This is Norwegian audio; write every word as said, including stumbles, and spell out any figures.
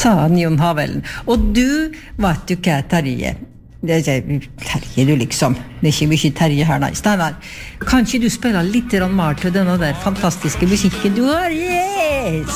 sa han Jon Havelen. Og du vet jo hva, Terje. Det er Terje du liksom. Det er ikke mye Terje her, nei. Steinar, kan ikke du spille litt mer til denne der fantastiske musikken du har? Yes!